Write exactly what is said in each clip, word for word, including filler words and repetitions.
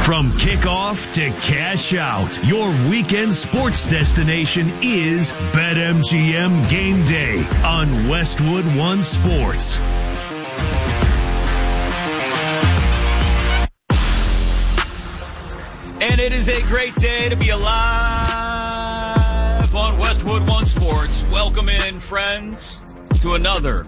From kickoff to cash out, your weekend sports destination is BetMGM Game Day on Westwood One Sports. And it is a great day to be alive on Westwood One Sports. Welcome in, friends, to another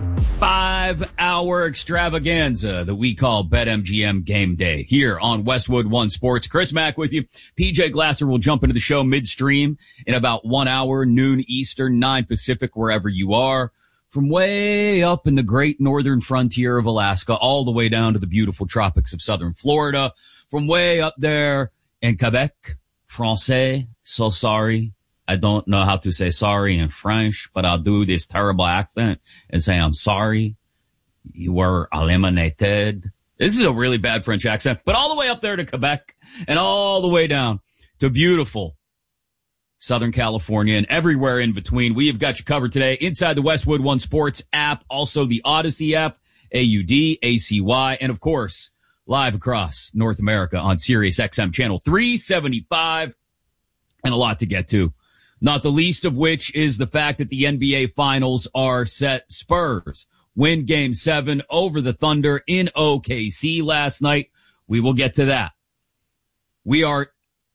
five-hour extravaganza that we call BetMGM Game Day here on Westwood One Sports. Chris Mack with you. P J Glasser will jump into the show midstream in about one hour, noon Eastern, nine Pacific, wherever you are. From way up in the great northern frontier of Alaska all the way down to the beautiful tropics of southern Florida. From way up there in Quebec, Francais, so sorry. I don't know how to say sorry in French, but I'll do this terrible accent and say, I'm sorry. You were eliminated. This is a really bad French accent, but all the way up there to Quebec and all the way down to beautiful Southern California and everywhere in between. We have got you covered today inside the Westwood One Sports app, also the Odyssey app, A U D, A C Y, and of course, live across North America on Sirius X M channel three seventy-five, and a lot to get to. Not the least of which is the fact that the N B A Finals are set. Spurs win Game seven over the Thunder in O K C last night. We will get to that. We are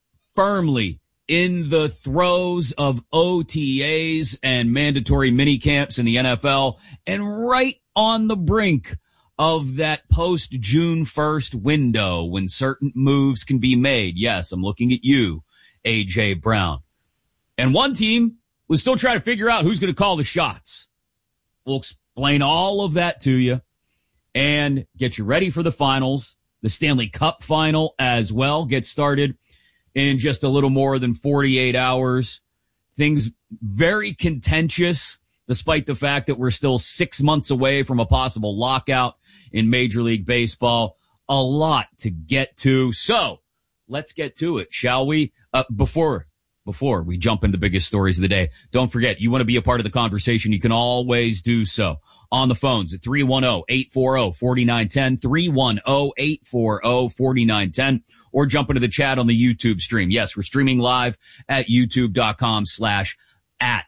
firmly in the throes of O T As and mandatory minicamps in the N F L, and right on the brink of that post-June first window when certain moves can be made. Yes, I'm looking at you, A J Brown. And one team was still trying to figure out who's going to call the shots. We'll explain all of that to you and get you ready for the finals. The Stanley Cup final as well gets started in just a little more than forty-eight hours. Things very contentious, despite the fact that we're still six months away from a possible lockout in Major League Baseball. A lot to get to. So let's get to it, shall we? Uh, before Before we jump into the biggest stories of the day, don't forget, you want to be a part of the conversation, you can always do so on the phones at three one zero, eight four zero, four nine one zero, three one zero, eight four zero, four nine one zero, or jump into the chat on the YouTube stream. Yes, we're streaming live at youtube.com slash at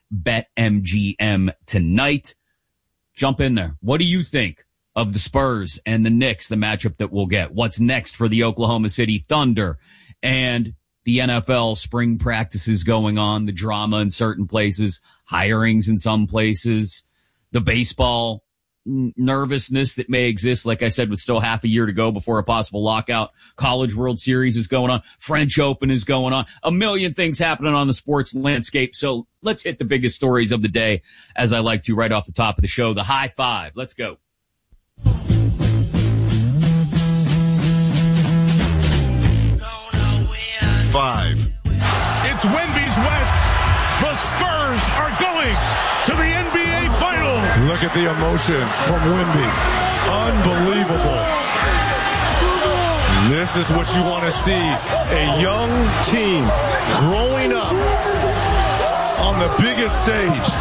BetMGM tonight. Jump in there. What do you think of the Spurs and the Knicks, the matchup that we'll get? What's next for the Oklahoma City Thunder? And the N F L spring practices going on, the drama in certain places, hirings in some places, the baseball n- nervousness that may exist, like I said, with still half a year to go before a possible lockout. College World Series is going on. French Open is going on. A million things happening on the sports landscape. So let's hit the biggest stories of the day, as I like to right off the top of the show. The high five. Let's go. Five. It's Wemby's West. The Spurs are going to the N B A Final. Look at the emotion from Wemby. Unbelievable. This is what you want to see. A young team growing up on the biggest stage.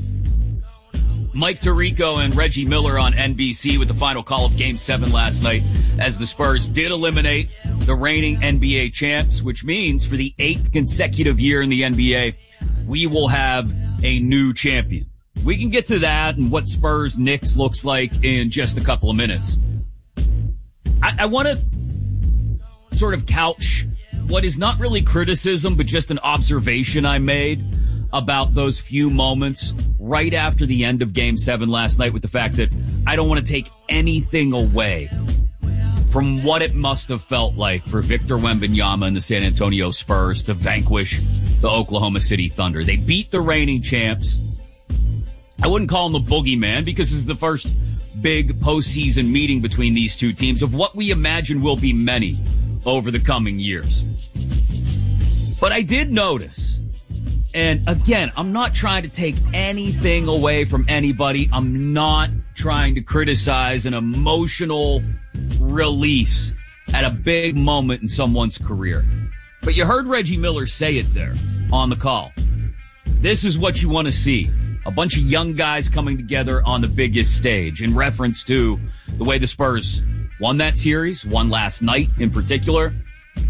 Mike Tirico and Reggie Miller on N B C with the final call of Game seven last night, as the Spurs did eliminate the reigning N B A champs, which means for the eighth consecutive year in the N B A, we will have a new champion. We can get to that and what Spurs Knicks looks like in just a couple of minutes. I, I want to sort of couch what is not really criticism, but just an observation I made about those few moments right after the end of Game seven last night, with the fact that I don't want to take anything away from what it must have felt like for Victor Wembanyama and the San Antonio Spurs to vanquish the Oklahoma City Thunder. They beat the reigning champs. I wouldn't call them the boogeyman, because this is the first big postseason meeting between these two teams of what we imagine will be many over the coming years. But I did notice, and again, I'm not trying to take anything away from anybody. I'm not trying to criticize an emotional release at a big moment in someone's career. But you heard Reggie Miller say it there on the call. This is what you want to see. A bunch of young guys coming together on the biggest stage, in reference to the way the Spurs won that series, won last night in particular,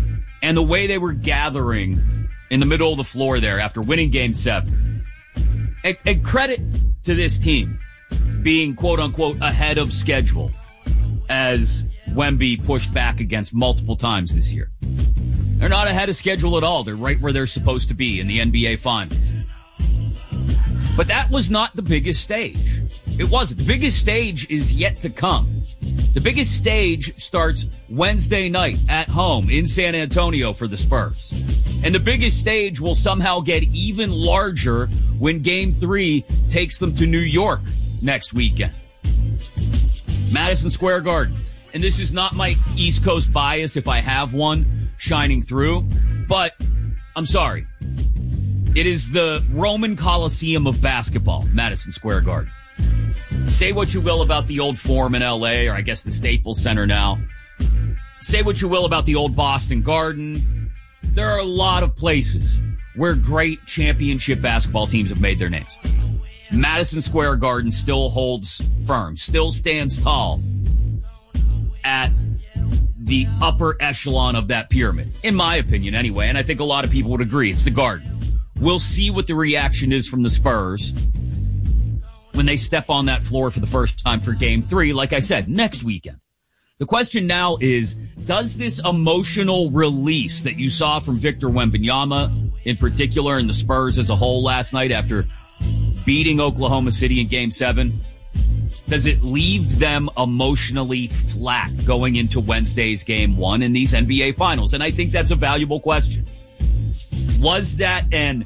and the way they were gathering in the middle of the floor there after winning game seven. And, and credit to this team being quote unquote ahead of schedule as Wemby pushed back against multiple times this year. They're not ahead of schedule at all. They're right where they're supposed to be in the N B A Finals. But that was not the biggest stage. It wasn't. The biggest stage is yet to come. The biggest stage starts Wednesday night at home in San Antonio for the Spurs. And the biggest stage will somehow get even larger when Game three takes them to New York next weekend. Madison Square Garden. And this is not my East Coast bias, if I have one, shining through. But I'm sorry. It is the Roman Coliseum of basketball, Madison Square Garden. Say what you will about the old Forum in L A, or I guess the Staples Center now. Say what you will about the old Boston Garden. There are a lot of places where great championship basketball teams have made their names. Madison Square Garden still holds firm, still stands tall at the upper echelon of that pyramid, in my opinion anyway, and I think a lot of people would agree. It's the Garden. We'll see what the reaction is from the Spurs when they step on that floor for the first time for game three, like I said, next weekend. The question now is, does this emotional release that you saw from Victor Wembanyama in particular and the Spurs as a whole last night after beating Oklahoma City in game seven, does it leave them emotionally flat going into Wednesday's game one in these N B A Finals? And I think that's a valuable question. Was that an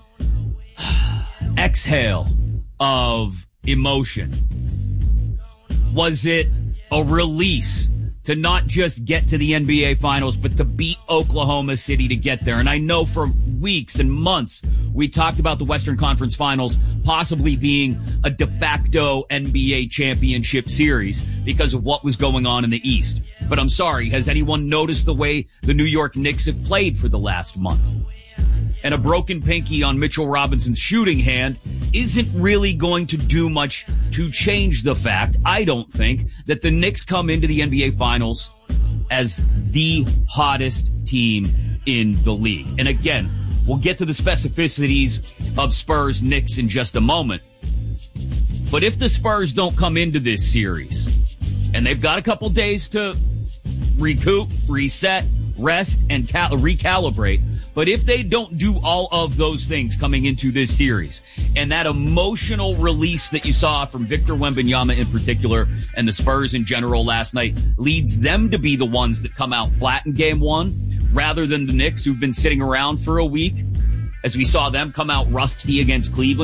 exhale of emotion? Was it a release to not just get to the N B A Finals, but to beat Oklahoma City to get there? And I know for weeks and months we talked about the Western Conference Finals possibly being a de facto N B A championship series because of what was going on in the East. But I'm sorry, has anyone noticed the way the New York Knicks have played for the last month? And a broken pinky on Mitchell Robinson's shooting hand isn't really going to do much to change the fact, I don't think, that the Knicks come into the N B A Finals as the hottest team in the league. And again, we'll get to the specificities of Spurs Knicks in just a moment. But if the Spurs don't come into this series, and they've got a couple days to recoup, reset, rest, and cal- recalibrate, but if they don't do all of those things coming into this series, and that emotional release that you saw from Victor Wembanyama in particular, and the Spurs in general last night, leads them to be the ones that come out flat in game one, rather than the Knicks who've been sitting around for a week, as we saw them come out rusty against Cleveland.